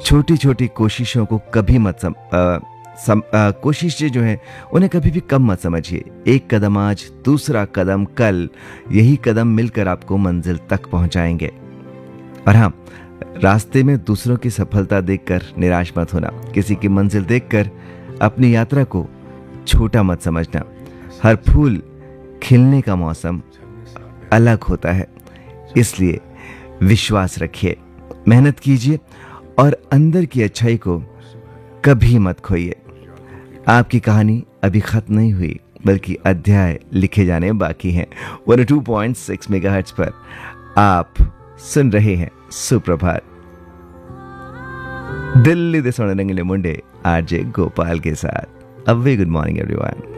छोटी छोटी कोशिशों को कभी मत कोशिशें जो हैं उन्हें कभी भी कम मत समझिए। एक कदम आज, दूसरा कदम कल, यही कदम मिलकर आपको मंजिल तक पहुंचाएंगे। और हाँ, रास्ते में दूसरों की सफलता देखकर निराश मत होना। किसी की मंजिल देखकर अपनी यात्रा को छोटा मत समझना। हर फूल खिलने का मौसम अलग होता है, इसलिए विश्वास रखिए, मेहनत कीजिए और अंदर की अच्छाई को कभी मत खोइए। आपकी कहानी अभी खत्म नहीं हुई, बल्कि अध्याय लिखे जाने बाकी हैं। 102.6 मेगाहर्ट्ज पर आप सुन रहे हैं सुप्रभात, दिल्ली दे सोने रंगीले मुंडे आरजे गोपाल के साथ। A very good morning everyone.